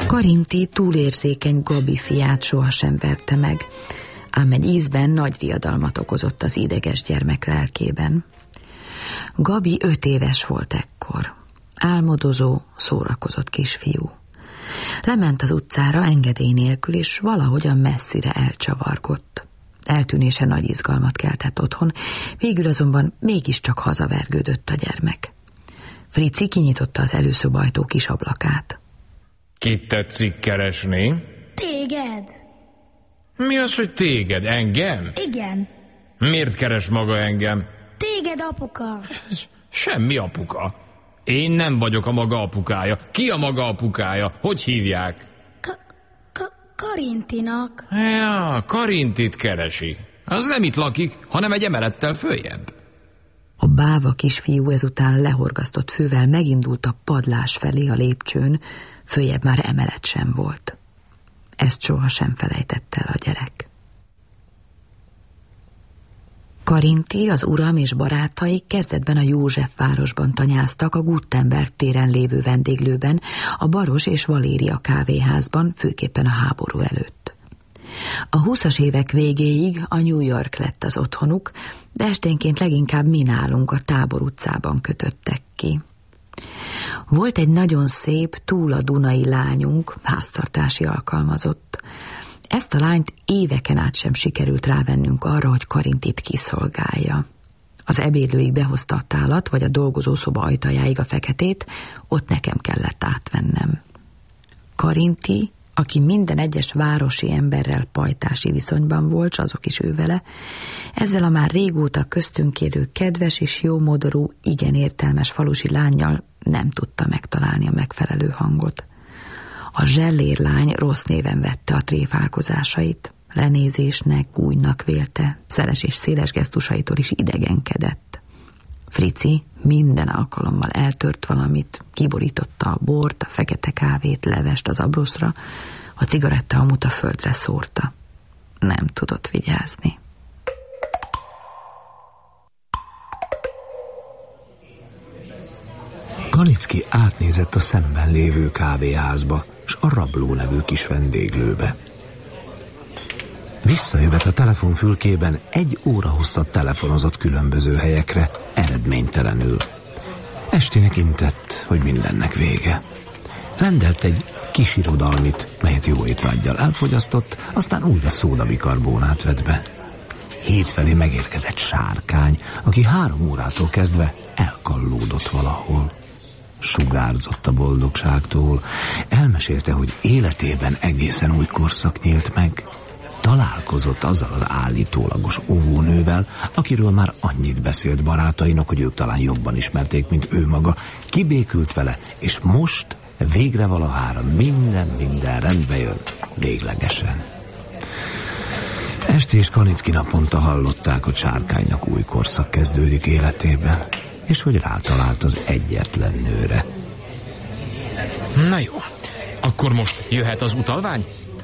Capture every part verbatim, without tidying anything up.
Karinti túlérzékeny Gabi fiát sohasem verte meg, ám egy ízben nagy riadalmat okozott az ideges gyermek lelkében. Gabi öt éves volt ekkor. Álmodozó, szórakozott kisfiú. Lement az utcára engedély nélkül, és valahogyan messzire elcsavargott. Eltűnése nagy izgalmat keltett otthon, végül azonban mégiscsak hazavergődött a gyermek. Frici kinyitotta az előszobajtó kis ablakát. Kit tetszik keresni? Téged. Mi az, hogy téged? Engem? Igen. Miért keres maga engem? Téged, apuka. Semmi apuka. Én nem vagyok a maga apukája. Ki a maga apukája? Hogy hívják? Karintinak. Ja, Karintit keresi. Az nem itt lakik, hanem egy emelettel följebb. A báva kisfiú ezután lehorgasztott fővel megindult a padlás felé a lépcsőn, följebb már emelet sem volt. Ezt sohasem felejtette el a gyerek. Karinti, az uram és barátai kezdetben a Józsefvárosban tanyáztak, a Gutenberg téren lévő vendéglőben, a Baros és Valéria kávéházban, főképpen a háború előtt. A húszas évek végéig a New York lett az otthonuk, de esténként leginkább mi nálunk a Tábor utcában kötöttek ki. Volt egy nagyon szép, túl a Dunai lányunk, háztartási alkalmazott. Ezt a lányt éveken át sem sikerült rávennünk arra, hogy Karintit kiszolgálja. Az ebédlőig behozta a tálat, vagy a dolgozószoba ajtajáig a feketét, ott nekem kellett átvennem. Karinti, aki minden egyes városi emberrel pajtási viszonyban volt, s azok is ő vele, ezzel a már régóta köztünk élő kedves és jómodorú, igen értelmes falusi lánnyal nem tudta megtalálni a megfelelő hangot. A zsellérlány rossz néven vette a tréfálkozásait, lenézésnek, gúnynak vélte, szeles és széles gesztusaitól is idegenkedett. Frici minden alkalommal eltört valamit, kiborította a bort, a fekete kávét, levest az abroszra, a cigarettahamut a földre szórta. Nem tudott vigyázni. Kanicki átnézett a szemben lévő kávéházba, s a Rabló nevű kis vendéglőbe. Visszajövet a telefonfülkében, egy óra hosszat telefonozott különböző helyekre, eredménytelenül. Estének intett, hogy mindennek vége. Rendelt egy kis irodalmit, melyet jó étvággyal elfogyasztott, aztán újra szódabikarbónát vett be. Hétfelé megérkezett Sárkány, aki három órától kezdve elkallódott valahol. Sugárzott a boldogságtól, elmesélte, hogy életében egészen új korszak nyílt meg. Találkozott azzal az állítólagos óvónővel, akiről már annyit beszélt barátainak, hogy ők talán jobban ismerték, mint ő maga. Kibékült vele, és most végre valahára minden, minden rendbe jön, véglegesen. Esti és Kanicki naponta hallották, hogy Sárkánynak új korszak kezdődik életében, és hogy rátalált az egyetlen nőre. Na jó, akkor most jöhet az utalvány?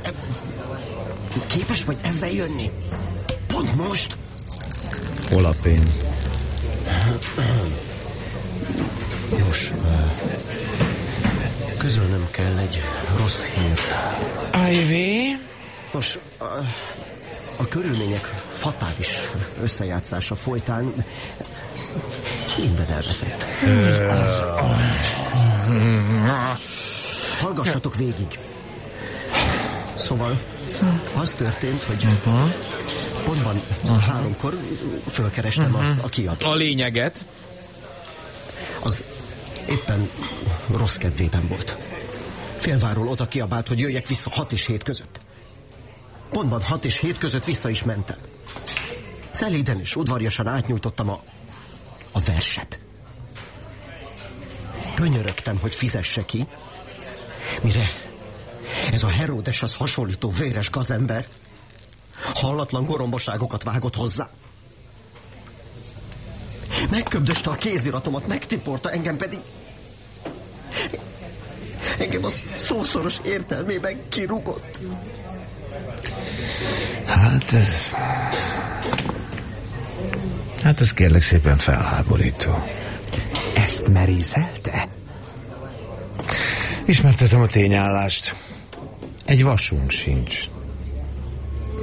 Képes vagy ezzel jönni? Pont most? Hol a pénz? Nos, közölnöm kell egy rossz hírt. Ivy? Nos, a, a körülmények fatális összejátszása folytán minden elveszett. Hallgassatok végig. Szóval az történt, hogy uh-huh. pontban uh-huh. háromkor fölkerestem uh-huh. a, a kiadót. A lényeget? Az éppen rossz kedvében volt. Félváról oda kiabált, hogy jöjjek vissza hat és hét között. Pontban hat és hét között vissza is mentem. Szelíden és udvariasan átnyújtottam a, a verset. Könyörögtem, hogy fizesse ki, mire ez a Heródeshez hasonlító véres gazember hallatlan gorombaságokat vágott hozzá. Megköbdöste a kéziratomat, megtiporta, engem pedig engem az szószoros értelmében kirúgott. Hát ez... Hát ez kérlek szépen felháborító. Ezt merészelte? Ismertetem a tényállást. Egy vasunk sincs.